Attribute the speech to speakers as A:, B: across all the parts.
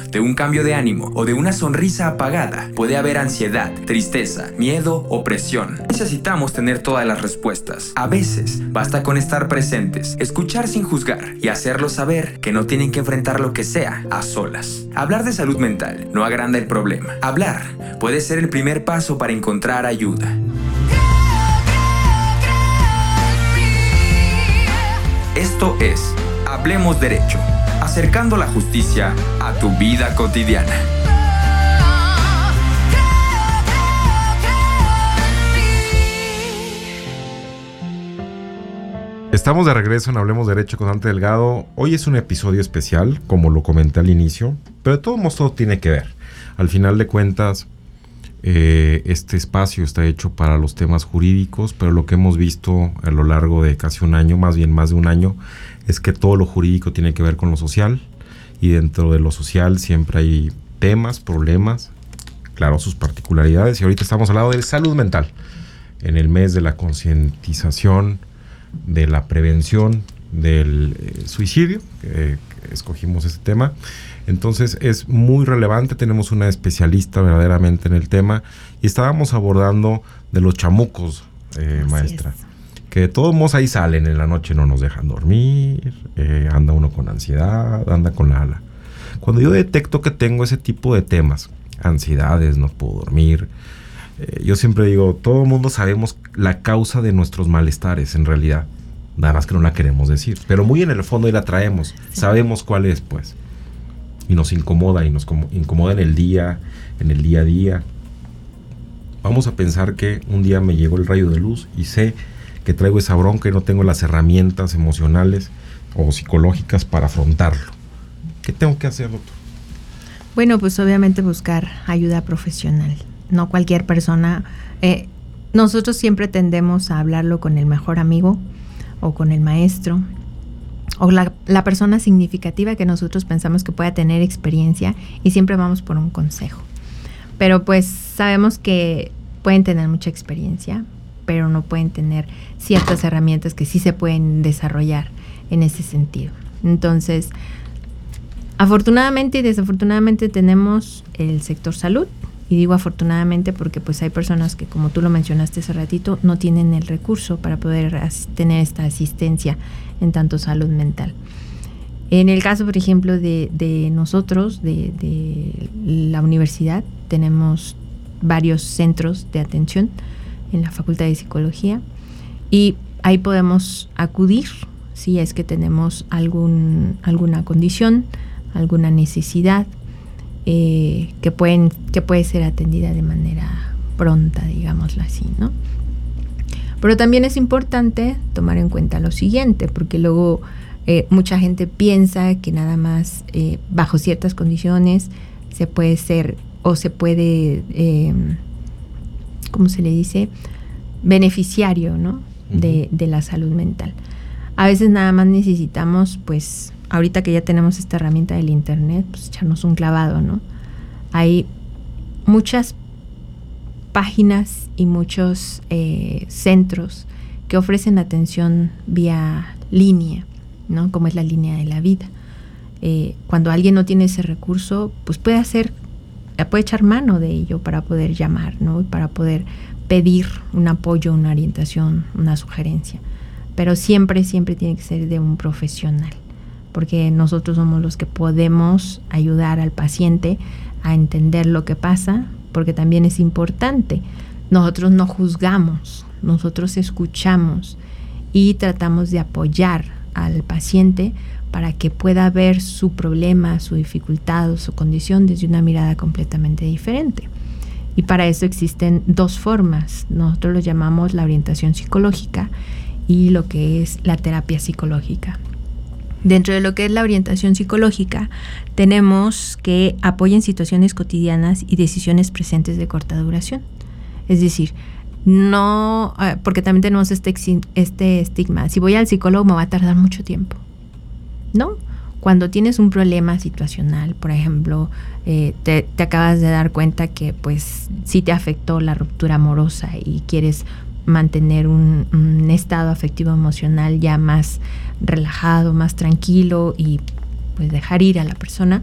A: de un cambio de ánimo o de una sonrisa apagada. Puede haber ansiedad, tristeza, miedo o presión. Necesitamos tener todas las respuestas. A veces basta con estar presentes, escuchar sin juzgar y hacerlos saber que no tienen que enfrentar lo que sea a solas. Hablar de salud mental no agranda el problema. Hablar puede ser el primer paso para encontrar ayuda. Esto es Hablemos Derecho, acercando la justicia a tu vida cotidiana.
B: Estamos de regreso en Hablemos Derecho con Dante Delgado. Hoy es un episodio especial, como lo comenté al inicio, pero de todos modos todo tiene que ver. Al final de cuentas, este espacio está hecho para los temas jurídicos, pero lo que hemos visto a lo largo de casi un año, más bien más de un año, es que todo lo jurídico tiene que ver con lo social, y dentro de lo social siempre hay temas, problemas, claro, sus particularidades, y ahorita estamos hablando de salud mental, en el mes de la concientización, de la prevención del suicidio, que escogimos este tema. Entonces es muy relevante, tenemos una especialista verdaderamente en el tema, y estábamos abordando de los chamucos, maestra, que de todos modos ahí salen en la noche, no nos dejan dormir, anda uno con ansiedad, anda con la ala. Cuando yo detecto que tengo ese tipo de temas, ansiedades, no puedo dormir, yo siempre digo, todo el mundo sabemos la causa de nuestros malestares en realidad, nada más que no la queremos decir, pero muy en el fondo ahí la traemos, sabemos cuál es, pues, y nos incomoda, y nos incomoda en el día a día. Vamos a pensar que un día me llegó el rayo de luz y sé que traigo esa bronca y no tengo las herramientas emocionales o psicológicas para afrontarlo. ¿Qué tengo que hacer, doctor?
C: Bueno, pues obviamente buscar ayuda profesional. No cualquier persona. Nosotros siempre tendemos a hablarlo con el mejor amigo o con el maestro o la persona significativa que nosotros pensamos que pueda tener experiencia, y siempre vamos por un consejo. Pero pues sabemos que pueden tener mucha experiencia, pero no pueden tener ciertas herramientas que sí se pueden desarrollar en ese sentido. Entonces, afortunadamente y desafortunadamente tenemos el sector salud, y digo afortunadamente porque pues hay personas que, como tú lo mencionaste hace ratito, no tienen el recurso para poder tener esta asistencia en tanto salud mental. En el caso, por ejemplo, de nosotros, de la universidad, tenemos varios centros de atención en la Facultad de Psicología, y ahí podemos acudir si es que tenemos alguna condición, alguna necesidad que puede ser atendida de manera pronta, digámoslo así, ¿no? Pero también es importante tomar en cuenta lo siguiente, porque luego mucha gente piensa que nada más bajo ciertas condiciones se puede ser, o se puede, ¿cómo se le dice?, beneficiario, ¿no?, de la salud mental. A veces nada más necesitamos, pues, ahorita que ya tenemos esta herramienta del internet, pues echarnos un clavado, ¿no? Hay muchas páginas y muchos centros que ofrecen atención vía línea, ¿no? Como es la línea de la vida. Cuando alguien no tiene ese recurso, pues puede echar mano de ello para poder llamar, ¿no? Y para poder pedir un apoyo, una orientación, una sugerencia. Pero siempre tiene que ser de un profesional, porque nosotros somos los que podemos ayudar al paciente a entender lo que pasa, porque también es importante. Nosotros no juzgamos, nosotros escuchamos y tratamos de apoyar al paciente para que pueda ver su problema, su dificultad o su condición desde una mirada completamente diferente. Y para eso existen dos formas. Nosotros lo llamamos la orientación psicológica y lo que es la terapia psicológica. Dentro de lo que es la orientación psicológica, tenemos que apoyen situaciones cotidianas y decisiones presentes de corta duración. Es decir, no, porque también tenemos este estigma, si voy al psicólogo me va a tardar mucho tiempo. No, cuando tienes un problema situacional, por ejemplo, te acabas de dar cuenta que pues sí te afectó la ruptura amorosa y quieres mantener un estado afectivo emocional ya más relajado, más tranquilo, y pues dejar ir a la persona,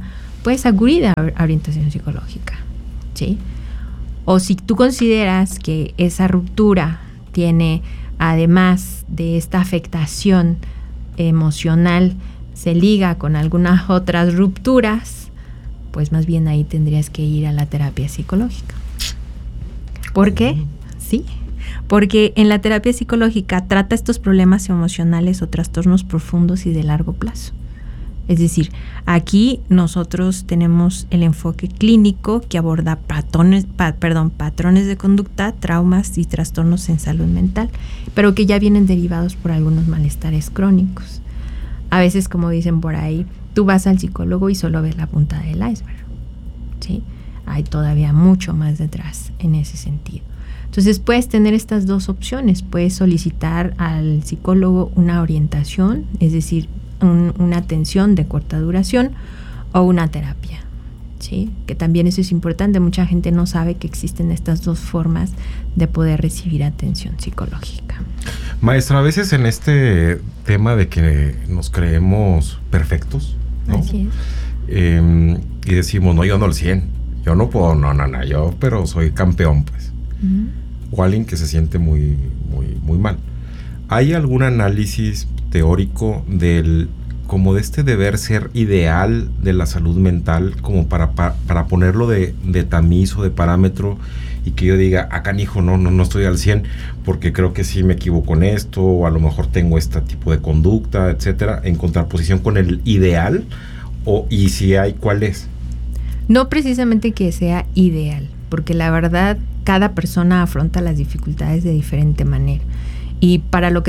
C: puedes acudir a orientación psicológica, ¿sí? O si tú consideras que esa ruptura tiene, además de esta afectación emocional, se liga con algunas otras rupturas, pues más bien ahí tendrías que ir a la terapia psicológica. ¿Por qué? Sí, porque en la terapia psicológica trata estos problemas emocionales o trastornos profundos y de largo plazo. Es decir, aquí nosotros tenemos el enfoque clínico que aborda patrones de conducta, traumas y trastornos en salud mental, pero que ya vienen derivados por algunos malestares crónicos. A veces, como dicen por ahí, tú vas al psicólogo y solo ves la punta del iceberg, ¿sí? Hay todavía mucho más detrás en ese sentido. Entonces puedes tener estas dos opciones. Puedes solicitar al psicólogo una orientación, es decir, una atención de corta duración o una terapia, ¿sí? Que también eso es importante. Mucha gente no sabe que existen estas dos formas de poder recibir atención psicológica.
B: Maestra, a veces en este tema de que nos creemos perfectos, ¿no?
C: Así es.
B: Y decimos, no, yo no al 100, yo no puedo, no, yo, pero soy campeón, pues. O alguien que se siente muy mal. ¿Hay algún análisis teórico como de este deber ser ideal de la salud mental, como para ponerlo de tamiz o de parámetro, y que yo diga, canijo, no estoy al 100 porque creo que sí me equivoco en esto, o a lo mejor tengo este tipo de conducta, etcétera, en contraposición con el ideal? Y si hay, ¿cuál es?
C: No precisamente que sea ideal, porque la verdad cada persona afronta las dificultades de diferente manera, y para lo que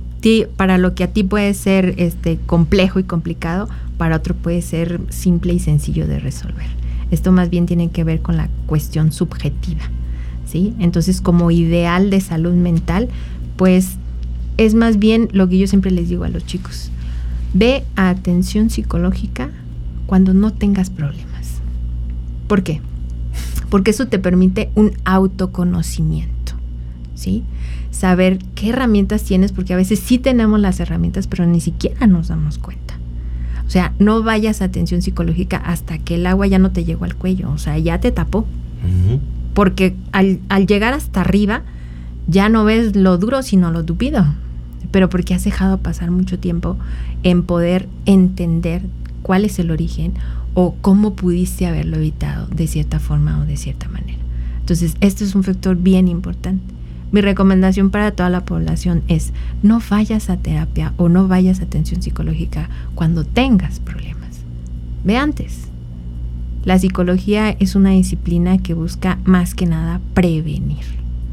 C: a ti puede ser complejo y complicado, para otro puede ser simple y sencillo de resolver. Esto más bien tiene que ver con la cuestión subjetiva, ¿sí? Entonces, como ideal de salud mental, pues es más bien lo que yo siempre les digo a los chicos: ve a atención psicológica cuando no tengas problemas. ¿Por qué? Porque eso te permite un autoconocimiento, ¿sí? Saber qué herramientas tienes, porque a veces sí tenemos las herramientas, pero ni siquiera nos damos cuenta. O sea, no vayas a atención psicológica hasta que el agua ya no te llegó al cuello, o sea, ya te tapó. Uh-huh. Porque al llegar hasta arriba, ya no ves lo duro, sino lo tupido. Pero porque has dejado pasar mucho tiempo en poder entender cuál es el origen o cómo pudiste haberlo evitado de cierta forma o de cierta manera. Entonces, esto es un factor bien importante. Mi recomendación para toda la población es: no vayas a terapia o no vayas a atención psicológica cuando tengas problemas. Ve antes. La psicología es una disciplina que busca más que nada prevenir.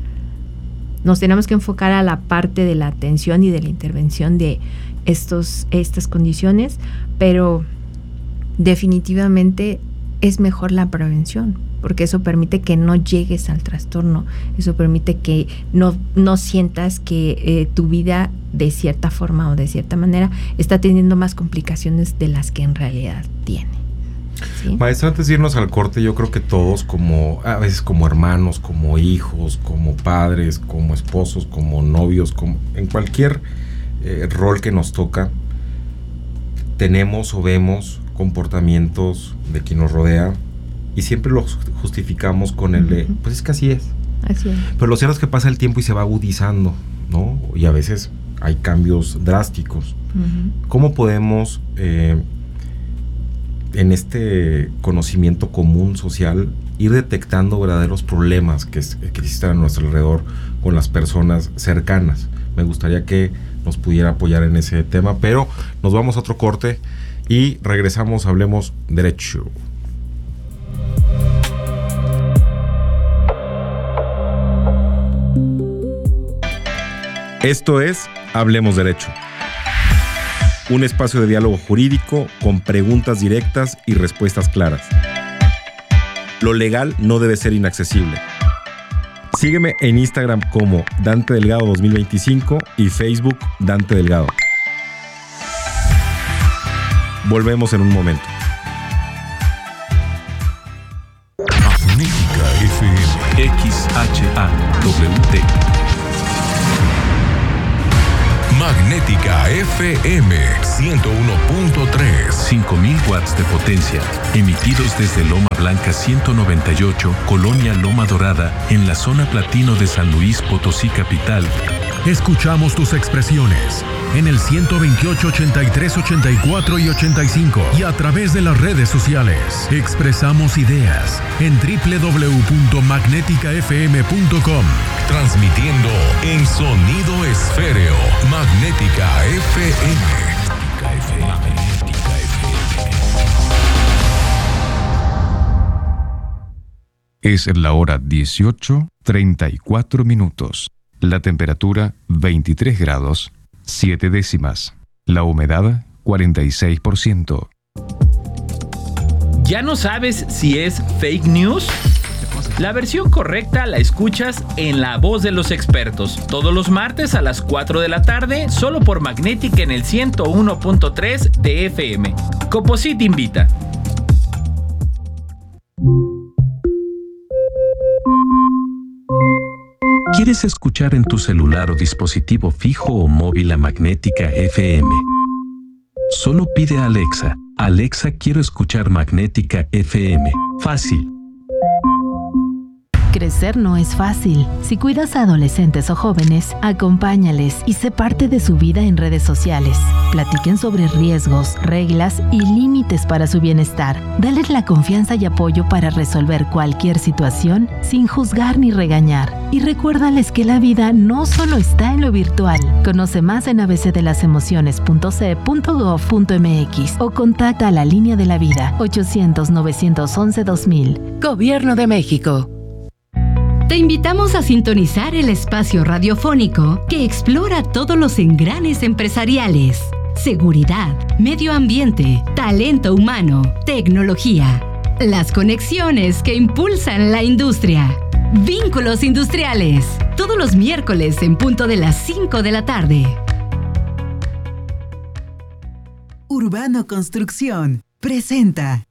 C: Nos tenemos que enfocar a la parte de la atención y de la intervención de estas condiciones, pero definitivamente es mejor la prevención, porque eso permite que no llegues al trastorno, eso permite que no sientas que tu vida de cierta forma o de cierta manera está teniendo más complicaciones de las que en realidad tiene. ¿Sí?
B: Maestra, antes de irnos al corte, yo creo que todos, a veces como hermanos, como hijos, como padres, como esposos, como novios, en cualquier rol que nos toca, tenemos o vemos comportamientos de quien nos rodea y siempre los justificamos con el de, pues es que así es.
C: Así es.
B: Pero lo cierto es que pasa el tiempo y se va agudizando, ¿no? Y a veces hay cambios drásticos. Uh-huh. ¿Cómo podemos, en este conocimiento común social, ir detectando verdaderos problemas que existen a nuestro alrededor con las personas cercanas? Me gustaría que nos pudiera apoyar en ese tema, pero nos vamos a otro corte y regresamos, Hablemos Derecho. Esto es Hablemos Derecho, un espacio de diálogo jurídico con preguntas directas y respuestas claras. Lo legal no debe ser inaccesible. Sígueme en Instagram como Dante Delgado 2025 y Facebook Dante Delgado. Volvemos en un momento.
D: Magnética FM XHAWT. Magnética FM 101.3.
E: 5000 watts de potencia, emitidos desde Loma Blanca 198, Colonia Loma Dorada, en la zona platino de San Luis Potosí capital.
D: Escuchamos tus expresiones en el 128, 83, 84 y 85 y a través de las redes sociales. Expresamos ideas en www.magneticafm.com. Transmitiendo en sonido esféreo. Magnética FM.
F: Es la hora 18:34. La temperatura 23 grados, 7 décimas. La humedad 46%.
G: ¿Ya no sabes si es fake news? La versión correcta la escuchas en La Voz de los Expertos, todos los martes a las 4 de la tarde, solo por Magnética en el 101.3 de FM. Coposit invita.
E: ¿Quieres escuchar en tu celular o dispositivo fijo o móvil a Magnética FM? Solo pide a Alexa: Alexa, quiero escuchar Magnética FM. Fácil.
H: Crecer no es fácil. Si cuidas a adolescentes o jóvenes, acompáñales y sé parte de su vida en redes sociales. Platiquen sobre riesgos, reglas y límites para su bienestar. Dales la confianza y apoyo para resolver cualquier situación sin juzgar ni regañar. Y recuérdales que la vida no solo está en lo virtual. Conoce más en abcdelasemociones.ce.gov.mx o contacta a la Línea de la Vida 800-911-2000. Gobierno de México.
I: Te invitamos a sintonizar el espacio radiofónico que explora todos los engranes empresariales: seguridad, medio ambiente, talento humano, tecnología. Las conexiones que impulsan la industria. Vínculos Industriales. Todos los miércoles en punto de las 5 de la tarde.
J: Urbano Construcción presenta.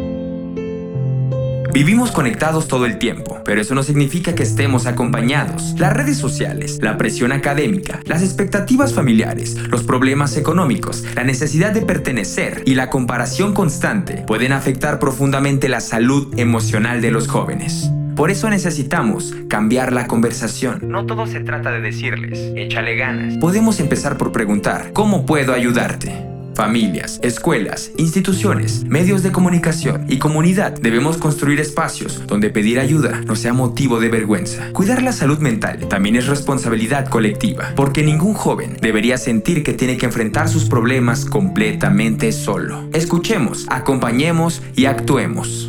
A: Vivimos conectados todo el tiempo, pero eso no significa que estemos acompañados. Las redes sociales, la presión académica, las expectativas familiares, los problemas económicos, la necesidad de pertenecer y la comparación constante pueden afectar profundamente la salud emocional de los jóvenes. Por eso necesitamos cambiar la conversación. No todo se trata de decirles, échale ganas. Podemos empezar por preguntar, ¿cómo puedo ayudarte? Familias, escuelas, instituciones, medios de comunicación y comunidad debemos construir espacios donde pedir ayuda no sea motivo de vergüenza. Cuidar la salud mental también es responsabilidad colectiva, porque ningún joven debería sentir que tiene que enfrentar sus problemas completamente solo. Escuchemos, acompañemos y actuemos.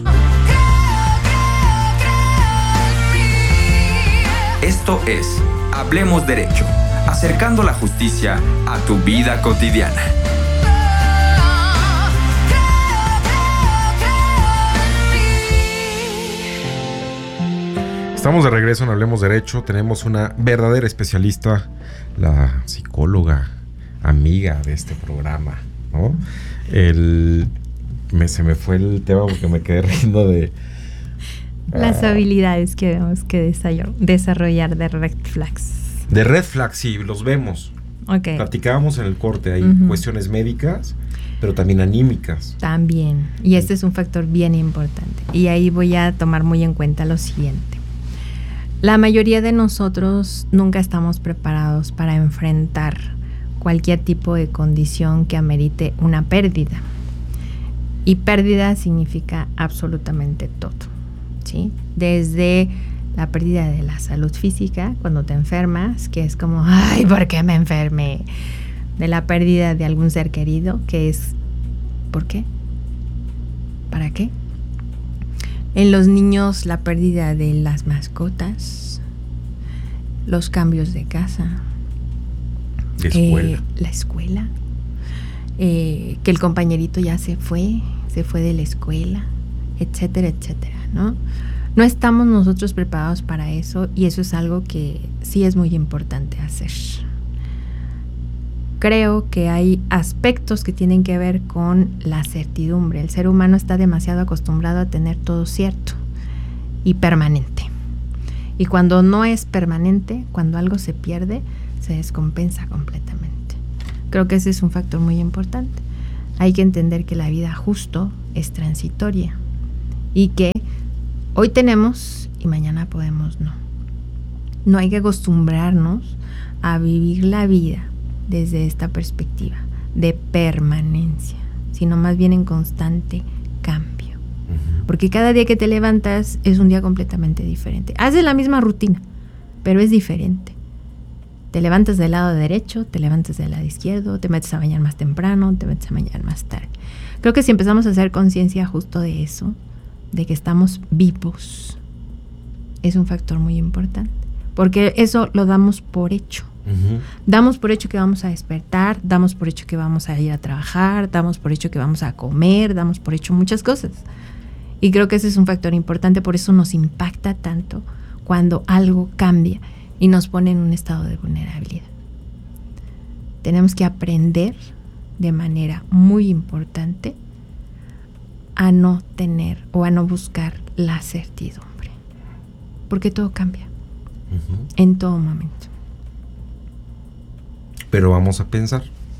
A: Esto es Hablemos Derecho, acercando la justicia a tu vida cotidiana.
B: Estamos de regreso en Hablemos Derecho. Tenemos una verdadera especialista, la psicóloga amiga de este programa, ¿no? Se me fue el tema porque me quedé riendo de...
C: Las habilidades que debemos que desarrollar de red flags.
B: De red flags, sí, los vemos.
C: Okay.
B: Platicábamos en el corte, hay cuestiones médicas, pero también anímicas.
C: También, y este es un factor bien importante. Y ahí voy a tomar muy en cuenta lo siguiente. La mayoría de nosotros nunca estamos preparados para enfrentar cualquier tipo de condición que amerite una pérdida. Y pérdida significa absolutamente todo, ¿sí? Desde la pérdida de la salud física, cuando te enfermas, que es como, ay, ¿por qué me enfermé? De la pérdida de algún ser querido, que es, ¿por qué? ¿Para qué? En los niños, la pérdida de las mascotas, los cambios de casa, la escuela, que el compañerito ya se fue de la escuela, etcétera, etcétera, ¿no? No estamos nosotros preparados para eso, y eso es algo que sí es muy importante hacer. Creo que hay aspectos que tienen que ver con la certidumbre. El ser humano está demasiado acostumbrado a tener todo cierto y permanente. Y cuando no es permanente, cuando algo se pierde, se descompensa completamente. Creo que ese es un factor muy importante. Hay que entender que la vida justo es transitoria y que hoy tenemos y mañana podemos no. No hay que acostumbrarnos a vivir la vida desde esta perspectiva de permanencia, sino más bien en constante cambio. Porque cada día que te levantas es un día completamente diferente. Haces la misma rutina, pero es diferente. Te levantas del lado derecho, te levantas del lado izquierdo, te metes a bañar más temprano, te metes a bañar más tarde. Creo que si empezamos a hacer conciencia justo de eso, de que estamos vivos, es un factor muy importante. Porque eso lo damos por hecho. Damos por hecho que vamos a despertar, damos por hecho que vamos a ir a trabajar, damos por hecho que vamos a comer, damos por hecho muchas cosas. Y creo que ese es un factor importante, por eso nos impacta tanto cuando algo cambia y nos pone en un estado de vulnerabilidad. Tenemos que aprender de manera muy importante a no tener o a no buscar la certidumbre, porque todo cambia en todo momento.
B: Pero vamos a pensar,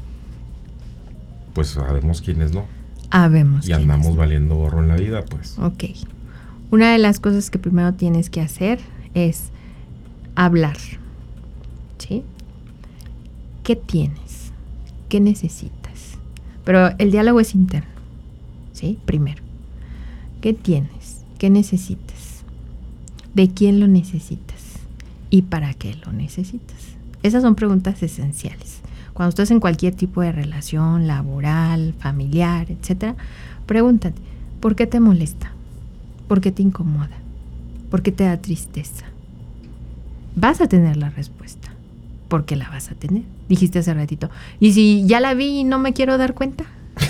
B: pues sabemos quiénes no.
C: Habemos.
B: Y andamos valiendo gorro en la vida, pues.
C: Ok. Una de las cosas que primero tienes que hacer es hablar. ¿Sí? ¿Qué tienes? ¿Qué necesitas? Pero el diálogo es interno. ¿Sí? Primero. ¿Qué tienes? ¿Qué necesitas? ¿De quién lo necesitas? ¿Y para qué lo necesitas? Esas son preguntas esenciales. Cuando estás en cualquier tipo de relación laboral, familiar, etcétera, pregúntate, ¿por qué te molesta? ¿Por qué te incomoda? ¿Por qué te da tristeza? Vas a tener la respuesta. ¿Por qué la vas a tener? Dijiste hace ratito. ¿Y si ya la vi y no me quiero dar cuenta?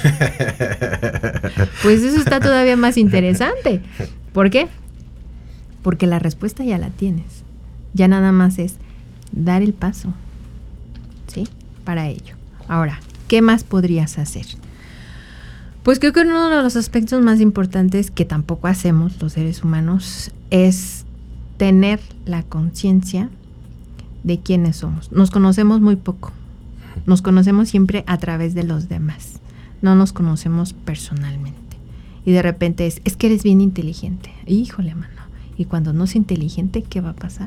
C: Pues eso está todavía más interesante. ¿Por qué? Porque la respuesta ya la tienes. Ya nada más es dar el paso, ¿sí? Para ello. Ahora, ¿qué más podrías hacer? Pues creo que uno de los aspectos más importantes que tampoco hacemos los seres humanos es tener la conciencia de quiénes somos. Nos conocemos muy poco. Nos conocemos siempre a través de los demás. No nos conocemos personalmente. Y de repente es que eres bien inteligente. Híjole, mano. Y cuando no es inteligente, ¿qué va a pasar?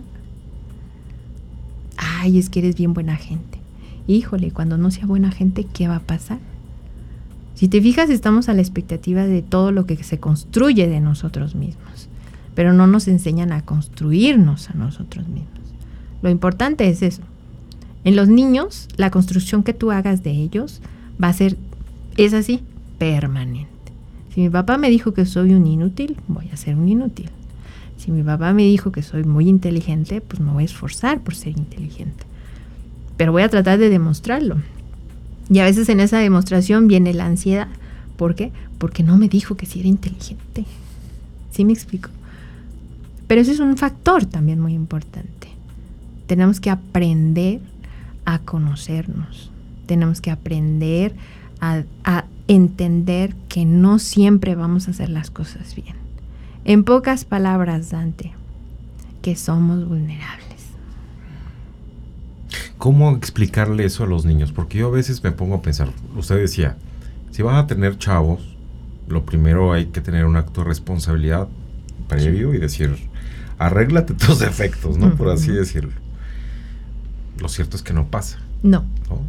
C: Ay, es que eres bien buena gente. Híjole, cuando no sea buena gente, ¿qué va a pasar? Si te fijas, estamos a la expectativa de todo lo que se construye de nosotros mismos, pero no nos enseñan a construirnos a nosotros mismos. Lo importante es eso. En los niños, la construcción que tú hagas de ellos va a ser, es así, permanente. Si mi papá me dijo que soy un inútil, voy a ser un inútil. Si mi papá me dijo que soy muy inteligente, pues me voy a esforzar por ser inteligente. Pero voy a tratar de demostrarlo. Y a veces en esa demostración viene la ansiedad. ¿Por qué? Porque no me dijo que sí era inteligente. ¿Sí me explico? Pero ese es un factor también muy importante. Tenemos que aprender a conocernos. Tenemos que aprender a entender que no siempre vamos a hacer las cosas bien. En pocas palabras, Dante, que somos vulnerables.
B: ¿Cómo explicarle eso a los niños? Porque yo a veces me pongo a pensar, usted decía, si van a tener chavos, lo primero hay que tener un acto de responsabilidad previo y decir, arréglate tus defectos, ¿no? Por así decirlo. Lo cierto es que no pasa.
C: No.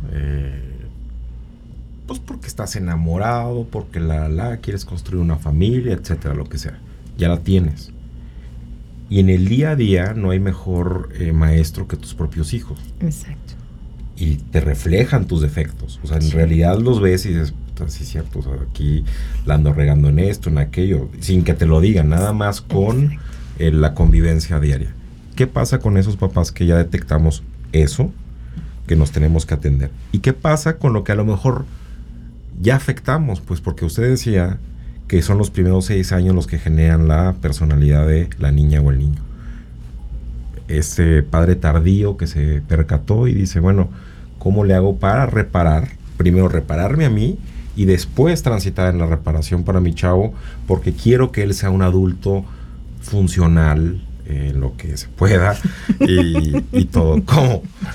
B: Pues porque estás enamorado, porque quieres construir una familia, etcétera, lo que sea. Ya la tienes. Y en el día a día no hay mejor maestro que tus propios hijos.
C: Exacto.
B: Y te reflejan tus defectos. O sea, en realidad los ves y dices, sí es cierto, o sea, aquí la ando regando en esto, en aquello, sin que te lo digan, nada más con la convivencia diaria. ¿Qué pasa con esos papás que ya detectamos eso, que nos tenemos que atender? ¿Y qué pasa con lo que a lo mejor ya afectamos? Pues porque usted decía que son los primeros 6 años los que generan la personalidad de la niña o el niño. Ese padre tardío que se percató y dice, bueno, ¿cómo le hago para reparar? Primero repararme a mí y después transitar en la reparación para mi chavo, porque quiero que él sea un adulto funcional en lo que se pueda y todo. ¿Cómo?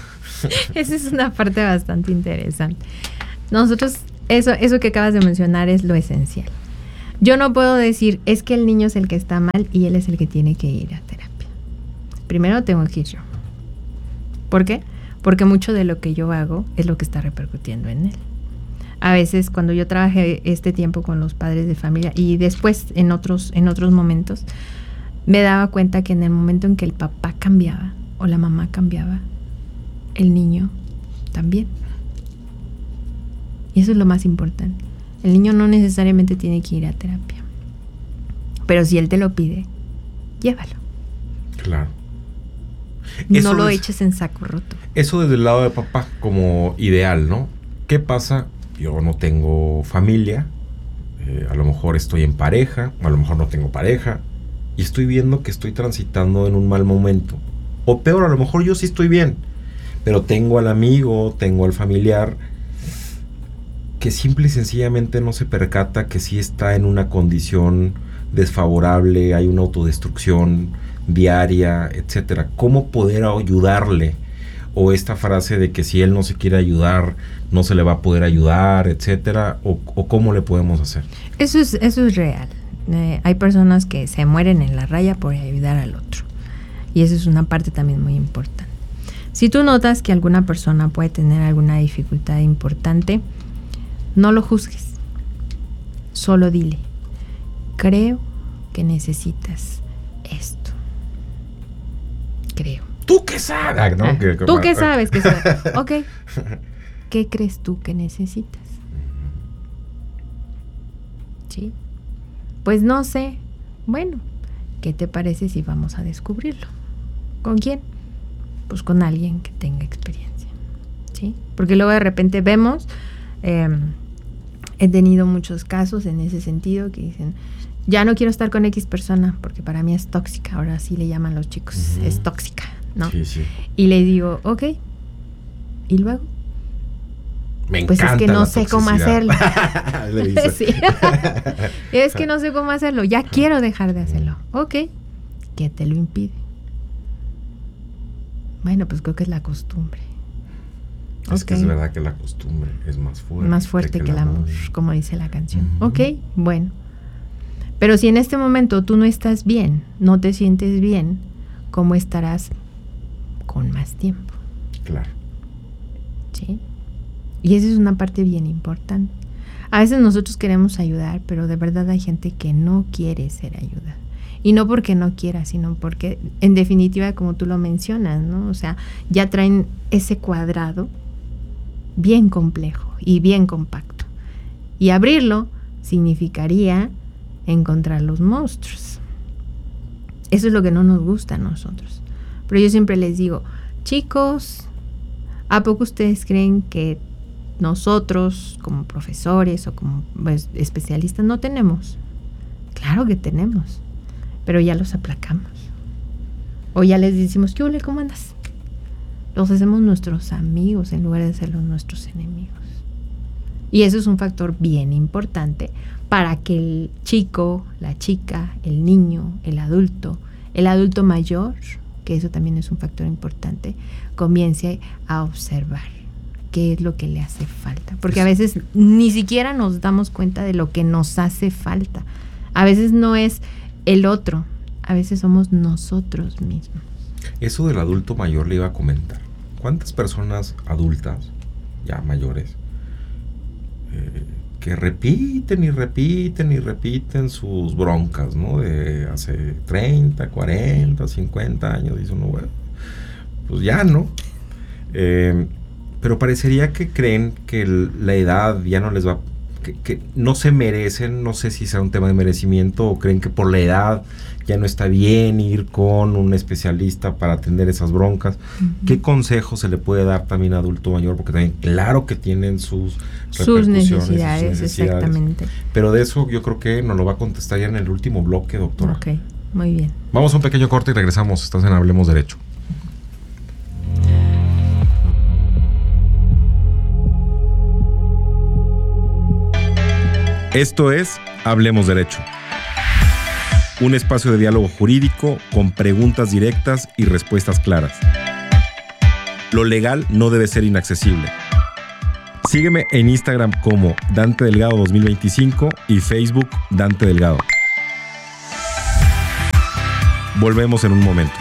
C: Esa es una parte bastante interesante. Nosotros, eso que acabas de mencionar es lo esencial. Yo no puedo decir, es que el niño es el que está mal y él es el que tiene que ir a terapia. Primero tengo que ir yo. ¿Por qué? Porque mucho de lo que yo hago es lo que está repercutiendo en él. A veces cuando yo trabajé este tiempo con los padres de familia y después en otros momentos, me daba cuenta que en el momento en que el papá cambiaba o la mamá cambiaba, el niño también. Y eso es lo más importante. El niño no necesariamente tiene que ir a terapia. Pero si él te lo pide, llévalo.
B: Claro.
C: No lo eches en saco roto.
B: Eso desde el lado de papá como ideal, ¿no? ¿Qué pasa? Yo no tengo familia, a lo mejor estoy en pareja, a lo mejor no tengo pareja, y estoy viendo que estoy transitando en un mal momento. O peor, a lo mejor yo sí estoy bien, pero tengo al amigo, tengo al familiar que simple y sencillamente no se percata que sí está en una condición desfavorable, hay una autodestrucción diaria, etcétera. ¿Cómo poder ayudarle? O esta frase de que si él no se quiere ayudar, no se le va a poder ayudar, etcétera, o cómo le podemos hacer.
C: Eso es real. Hay personas que se mueren en la raya por ayudar al otro. Y eso es una parte también muy importante. Si tú notas que alguna persona puede tener alguna dificultad importante, no lo juzgues. Solo dile, creo que necesitas esto. Creo.
B: ¿Tú qué sabes? ¿No?
C: ¿Tú qué sabes? Ok. ¿Qué crees tú que necesitas? ¿Sí? Pues no sé. Bueno, ¿qué te parece si vamos a descubrirlo? ¿Con quién? Pues con alguien que tenga experiencia. ¿Sí? Porque luego de repente vemos, he tenido muchos casos en ese sentido que dicen, ya no quiero estar con X persona porque para mí es tóxica. Ahora sí le llaman los chicos, es tóxica, ¿no?
B: Sí, sí.
C: Y le digo, ok, ¿y luego?
B: Me encanta.
C: Pues es que no sé
B: toxicidad.
C: cómo hacerlo.
B: Le dice.
C: Sí. Es que no sé cómo hacerlo, ya quiero dejar de hacerlo. Ok, ¿qué te lo impide? Bueno, pues creo que es la costumbre.
B: Es que es verdad que la costumbre es más fuerte.
C: Más fuerte que el amor, como dice la canción. Ok, bueno. Pero si en este momento tú no estás bien, no te sientes bien, ¿cómo estarás con más tiempo?
B: Claro.
C: ¿Sí? Y esa es una parte bien importante. A veces nosotros queremos ayudar, pero de verdad hay gente que no quiere ser ayudada. Y no porque no quiera, sino porque, en definitiva, como tú lo mencionas, ¿no? O sea, ya traen ese cuadrado bien complejo y bien compacto. Y abrirlo significaría encontrar los monstruos. Eso es lo que no nos gusta a nosotros. Pero yo siempre les digo, chicos, ¿a poco ustedes creen que nosotros como profesores o como especialistas no tenemos? Claro que tenemos, pero ya los aplacamos. O ya les decimos, ¿qué ole? ¿Cómo andas? Los hacemos nuestros amigos en lugar de hacerlos nuestros enemigos. Y eso es un factor bien importante para que el chico, la chica, el niño, el adulto mayor, que eso también es un factor importante, comience a observar qué es lo que le hace falta. Porque a veces ni siquiera nos damos cuenta de lo que nos hace falta. A veces no es el otro, a veces somos nosotros mismos.
B: Eso del adulto mayor le iba a comentar. ¿Cuántas personas adultas, ya mayores, que repiten y repiten y repiten sus broncas, ¿no? De hace 30, 40, 50 años, dice uno, bueno, pues ya, ¿no? Pero parecería que creen que la edad ya no les va, que no se merecen, no sé si sea un tema de merecimiento o creen que por la edad ya no está bien ir con un especialista para atender esas broncas. Uh-huh. ¿Qué consejo se le puede dar también a adulto mayor? Porque también claro que tienen sus
C: necesidades, exactamente.
B: Pero de eso yo creo que nos lo va a contestar ya en el último bloque, doctora.
C: Ok, muy bien.
B: Vamos a un pequeño corte y regresamos. Estás en Hablemos Derecho. Esto es Hablemos Derecho, un espacio de diálogo jurídico con preguntas directas y respuestas claras. Lo legal no debe ser inaccesible. Sígueme en Instagram como Dante Delgado 2025 y Facebook Dante Delgado. Volvemos en un momento.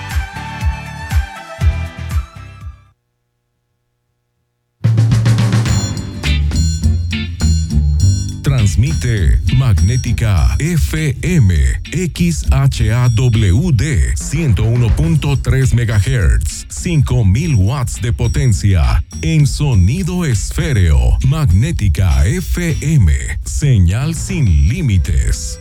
D: Transmite Magnética FM XHAWD 101.3 MHz, 5000 watts de potencia en sonido esféreo. Magnética FM, señal sin límites.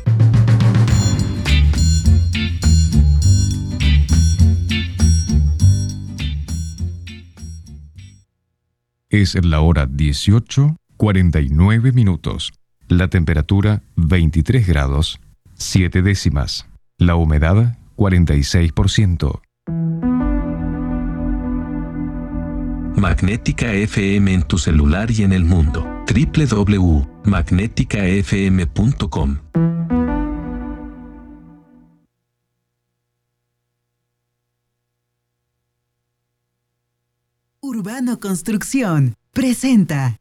F: Es la hora 18:49 minutos. La temperatura 23 grados, 7 décimas. La humedad 46%.
E: Magnética FM en tu celular y en el mundo. www.magneticafm.com.
J: Urbano Construcción presenta.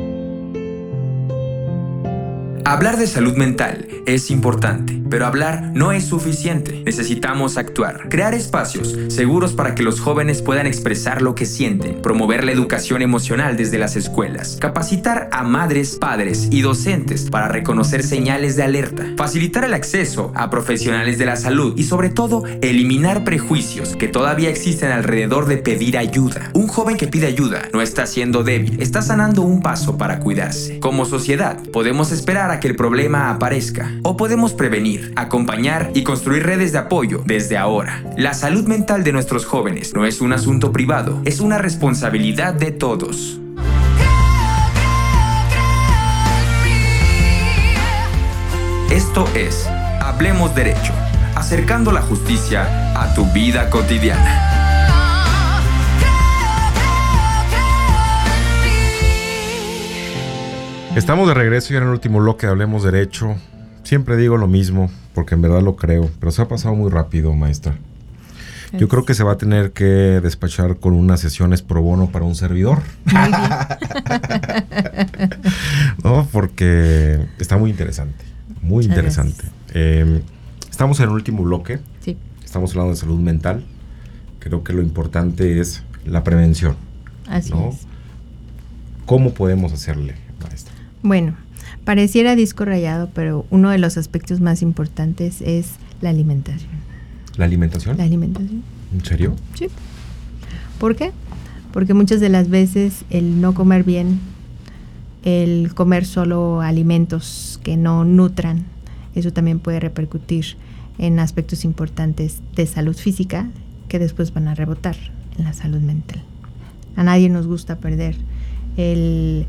A: Hablar de salud mental es importante, pero hablar no es suficiente. Necesitamos actuar. Crear espacios seguros para que los jóvenes puedan expresar lo que sienten. Promover la educación emocional desde las escuelas. Capacitar a madres, padres y docentes para reconocer señales de alerta. Facilitar el acceso a profesionales de la salud y, sobre todo, eliminar prejuicios que todavía existen alrededor de pedir ayuda. Un joven que pide ayuda no está siendo débil, está sanando un paso para cuidarse. Como sociedad, podemos esperar a que el problema aparezca, o podemos prevenir, acompañar y construir redes de apoyo desde ahora. La salud mental de nuestros jóvenes no es un asunto privado, es una responsabilidad de todos. Esto es Hablemos Derecho, acercando la justicia a tu vida cotidiana.
B: Estamos de regreso ya en el último bloque de Hablemos Derecho. Siempre digo lo mismo, porque en verdad lo creo, pero se ha pasado muy rápido, maestra. Yo creo que se va a tener que despachar con unas sesiones pro bono para un servidor.
C: Muy bien.
B: No, porque está muy interesante. Muy interesante. Estamos en el último bloque.
C: Sí.
B: Estamos hablando de salud mental. Creo que lo importante es la prevención.
C: Así
B: ¿no?
C: es.
B: ¿Cómo podemos hacerle, maestra?
C: Bueno, pareciera disco rayado, pero uno de los aspectos más importantes es la alimentación.
B: ¿La alimentación?
C: La alimentación.
B: ¿En serio?
C: Sí. ¿Por qué? Porque muchas de las veces el no comer bien, el comer solo alimentos que no nutran, eso también puede repercutir en aspectos importantes de salud física que después van a rebotar en la salud mental. A nadie nos gusta perder el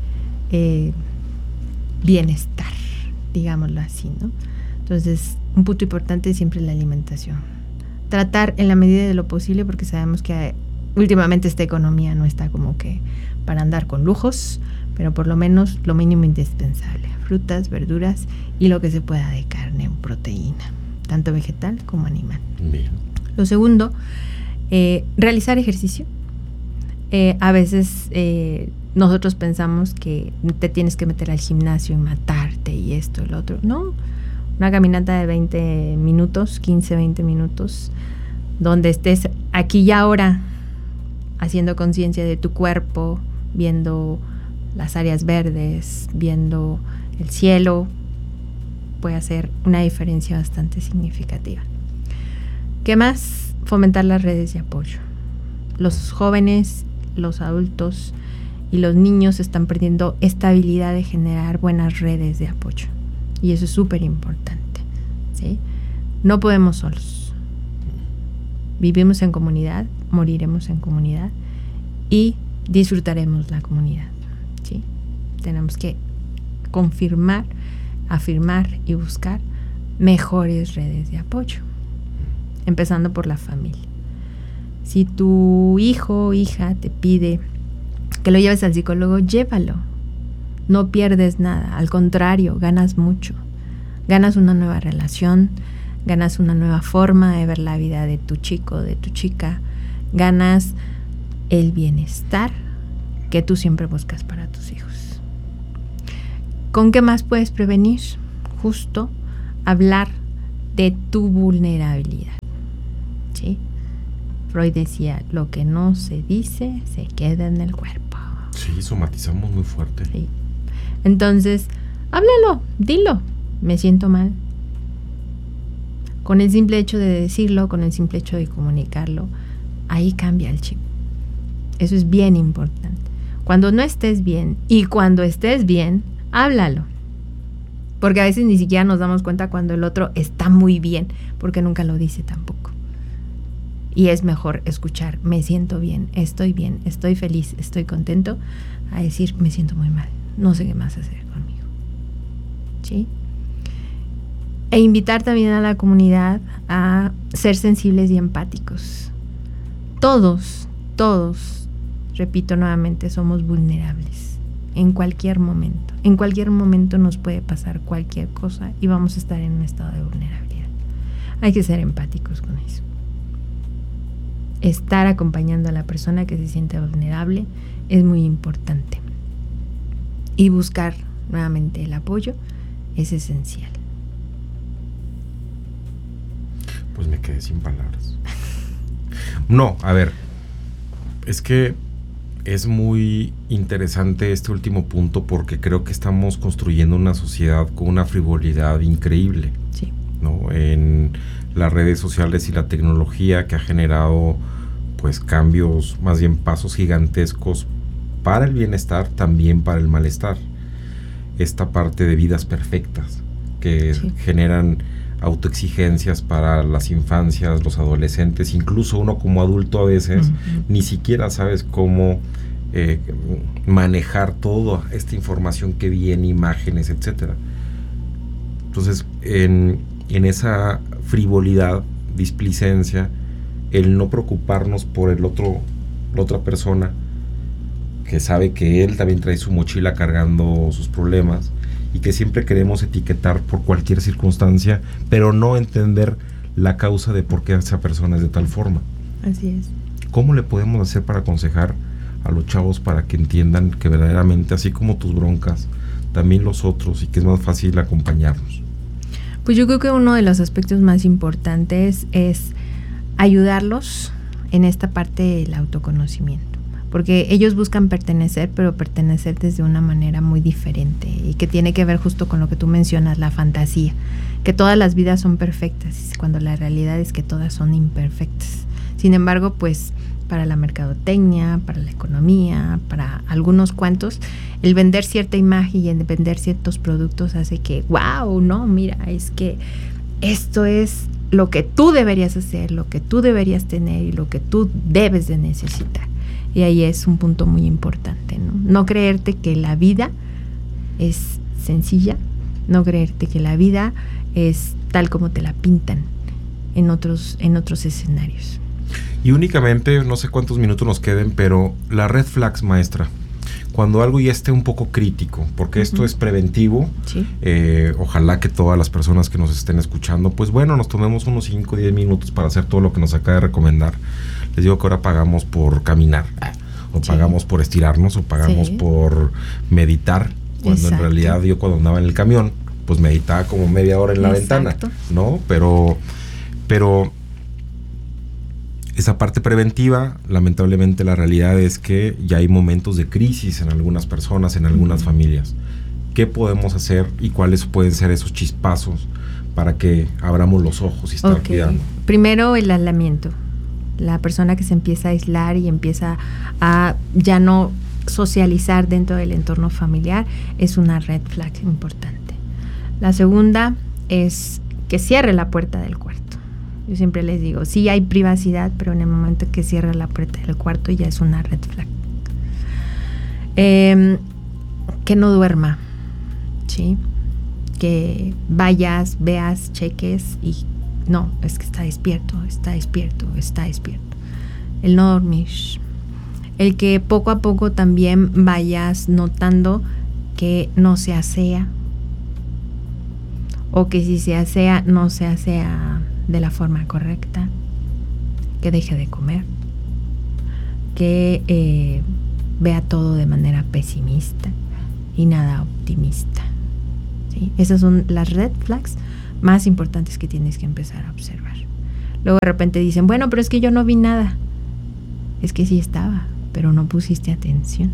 C: bienestar, digámoslo así, ¿no? Entonces, un punto importante es siempre la alimentación. Tratar en la medida de lo posible, porque sabemos que últimamente esta economía no está como que para andar con lujos, pero por lo menos lo mínimo indispensable: frutas, verduras y lo que se pueda de carne o proteína, tanto vegetal como animal.
B: Bien.
C: Lo segundo, realizar ejercicio. A veces nosotros pensamos que te tienes que meter al gimnasio y matarte y esto y lo otro. No, una caminata de 20 minutos, 15, 20 minutos, donde estés aquí y ahora haciendo conciencia de tu cuerpo, viendo las áreas verdes, viendo el cielo, puede hacer una diferencia bastante significativa. ¿Qué más? Fomentar las redes de apoyo. Los jóvenes, los adultos y los niños están perdiendo esta habilidad de generar buenas redes de apoyo, y eso es súper importante, ¿sí? No podemos solos. Vivimos en comunidad, moriremos en comunidad y disfrutaremos la comunidad, ¿sí? Tenemos que confirmar, afirmar y buscar mejores redes de apoyo, empezando por la familia. Si tu hijo o hija te pide que lo lleves al psicólogo, llévalo. No pierdes nada, al contrario, ganas mucho. Ganas una nueva relación, ganas una nueva forma de ver la vida de tu chico, de tu chica, ganas el bienestar que tú siempre buscas para tus hijos. ¿Con qué más puedes prevenir? Justo hablar de tu vulnerabilidad. ¿Sí? Freud decía, lo que no se dice se queda en el cuerpo.
B: Sí, somatizamos muy fuerte.
C: Sí. Entonces, háblalo, dilo, me siento mal. Con el simple hecho de decirlo, con el simple hecho de comunicarlo, ahí cambia el chip. Eso es bien importante. Cuando no estés bien y cuando estés bien, háblalo. Porque a veces ni siquiera nos damos cuenta cuando el otro está muy bien, porque nunca lo dice tampoco. Y es mejor escuchar, me siento bien, estoy feliz, estoy contento, a decir, me siento muy mal, no sé qué más hacer conmigo. ¿Sí? E invitar también a la comunidad a ser sensibles y empáticos. Todos, repito nuevamente, somos vulnerables en cualquier momento. En cualquier momento nos puede pasar cualquier cosa y vamos a estar en un estado de vulnerabilidad. Hay que ser empáticos con eso. Estar acompañando a la persona que se siente vulnerable es muy importante. Y buscar nuevamente el apoyo es esencial.
B: Pues me quedé sin palabras. No, a ver, es que es muy interesante este último punto porque creo que estamos construyendo una sociedad con una frivolidad increíble.
C: Sí.
B: ¿No? En las redes sociales y la tecnología que ha generado pues cambios, más bien pasos gigantescos para el bienestar, también para el malestar. Esta parte de vidas perfectas que generan autoexigencias para las infancias, los adolescentes, incluso uno como adulto a veces ni siquiera sabes cómo manejar toda esta información que viene, imágenes, etcétera. Entonces, en esa frivolidad, displicencia, el no preocuparnos por la otra persona que sabe que él también trae su mochila cargando sus problemas y que siempre queremos etiquetar por cualquier circunstancia, pero no entender la causa de por qué esa persona es de tal forma.
C: Así es.
B: ¿Cómo le podemos hacer para aconsejar a los chavos para que entiendan que verdaderamente, así como tus broncas, también los otros, y que es más fácil acompañarnos?
C: Pues yo creo que uno de los aspectos más importantes es ayudarlos en esta parte del autoconocimiento. Porque ellos buscan pertenecer, pero pertenecer desde una manera muy diferente y que tiene que ver justo con lo que tú mencionas, la fantasía, que todas las vidas son perfectas, cuando la realidad es que todas son imperfectas. Sin embargo, pues para la mercadotecnia, para la economía, para algunos cuantos, el vender cierta imagen y el vender ciertos productos hace que, wow, no, mira, es que esto es lo que tú deberías hacer, lo que tú deberías tener y lo que tú debes de necesitar. Y ahí es un punto muy importante, ¿no? No creerte que la vida es sencilla, no creerte que la vida es tal como te la pintan en otros escenarios.
B: Y únicamente, no sé cuántos minutos nos queden, pero la red flags, maestra, cuando algo ya esté un poco crítico, porque esto es preventivo,
C: sí.
B: Ojalá que todas las personas que nos estén escuchando, pues bueno, nos tomemos unos 5 o 10 minutos para hacer todo lo que nos acaba de recomendar. Les digo que ahora pagamos por caminar, o pagamos por estirarnos, o pagamos por meditar, cuando en realidad yo cuando andaba en el camión, pues meditaba como media hora en la ventana, ¿no? Pero esa parte preventiva, lamentablemente la realidad es que ya hay momentos de crisis en algunas personas, en algunas familias. ¿Qué podemos hacer y cuáles pueden ser esos chispazos para que abramos los ojos y estar cuidando?
C: Primero, el aislamiento. La persona que se empieza a aislar y empieza a ya no socializar dentro del entorno familiar es una red flag importante. La segunda es que cierre la puerta del cuarto. Yo siempre les digo, sí hay privacidad, pero en el momento que cierre la puerta del cuarto ya es una red flag. Que no duerma, ¿sí? Que vayas, veas, cheques y no, es que está despierto. El no dormir. El que poco a poco también vayas notando que no se asea. O que si se asea, no se asea de la forma correcta. Que deje de comer. que vea todo de manera pesimista y nada optimista. ¿Sí? Esas son las red flags más importantes que tienes que empezar a observar. Luego de repente dicen, bueno, pero es que yo no vi nada. Es que sí estaba, pero no pusiste atención.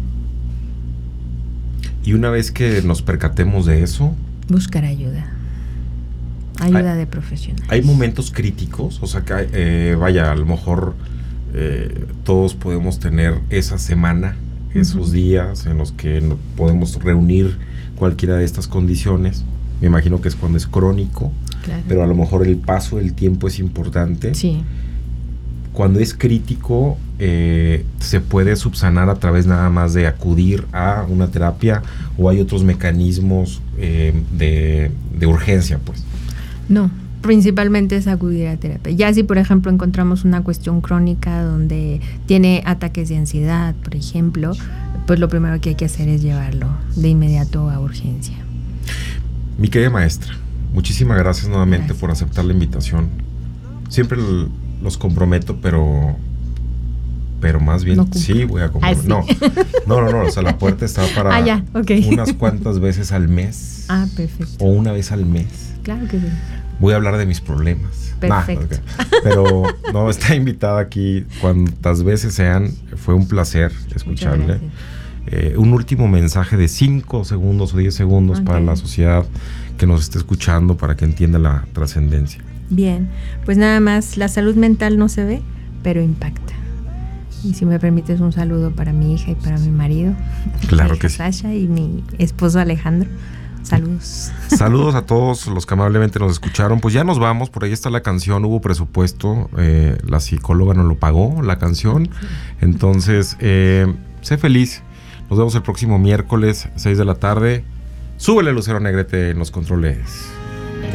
B: Y una vez que nos percatemos de eso,
C: buscar ayuda. Ayuda de profesionales.
B: Hay momentos críticos, o sea que vaya, a lo mejor todos podemos tener esa semana, esos días en los que no podemos reunir cualquiera de estas condiciones. Me imagino que es cuando es crónico, claro. Pero a lo mejor el paso del tiempo es importante.
C: Sí.
B: Cuando es crítico, se puede subsanar a través nada más de acudir a una terapia, o hay otros mecanismos de urgencia, pues.
C: No, principalmente es acudir a terapia. Ya si, por ejemplo, encontramos una cuestión crónica donde tiene ataques de ansiedad, por ejemplo, pues lo primero que hay que hacer es llevarlo de inmediato a urgencia.
B: Mi querida maestra, muchísimas gracias nuevamente por aceptar la invitación. Siempre los comprometo, pero más bien
C: no
B: sí voy a comprometer. ¿Sí? No, o sea, la puerta está para unas cuantas veces al mes.
C: Ah, perfecto.
B: O una vez al mes.
C: Claro que sí.
B: Voy a hablar de mis problemas.
C: Perfecto.
B: Pero no, está invitada aquí cuantas veces sean. Fue un placer escucharle. Un último mensaje de 5 segundos o 10 segundos para la sociedad que nos esté escuchando, para que entienda la trascendencia.
C: Bien, pues nada más, la salud mental no se ve, pero impacta. Y si me permites, un saludo para mi hija y para mi marido.
B: Claro que sí.
C: Sasha y mi esposo Alejandro. Saludos.
B: Saludos a todos los que amablemente nos escucharon. Pues ya nos vamos, por ahí está la canción, hubo presupuesto, la psicóloga nos lo pagó, la canción. Entonces, sé feliz. Nos vemos el próximo miércoles, 6 de la tarde. Súbele, Lucero Negrete, en los controles.